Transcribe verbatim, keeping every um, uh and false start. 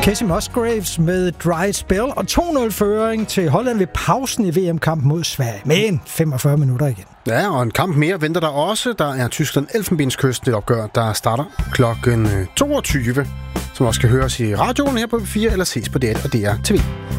Casey Musgraves med Dry Spell, og to nul-føring til Holland ved pausen i V M-kampen mod Sverige. Men femogfyrre minutter igen. Ja, og en kamp mere venter der også. Der er Tyskland-Elfenbenskysten, et opgør, der starter klokken toogtyve, som også skal høres i radioen her på P fire eller ses på D R og D R T V.